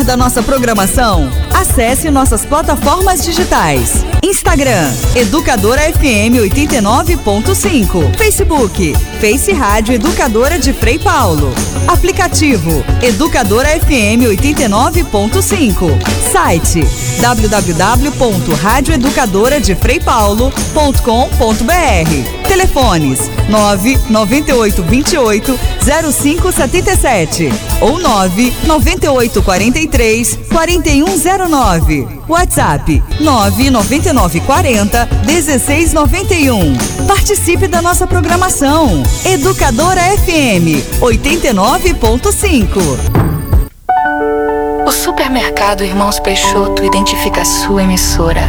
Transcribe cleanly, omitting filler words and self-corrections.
da nossa programação? Acesse nossas plataformas digitais. Instagram, Educadora FM 89.5. Facebook, Face Rádio Educadora de Frei Paulo. Aplicativo, Educadora FM 89.5. Site, www.radioeducadoradefreipaulo.com.br. Telefones 99828-0577 ou 99843-4109. WhatsApp 99940-1691. Participe da nossa programação. Educadora FM 89.5. O Supermercado Irmãos Peixoto identifica a sua emissora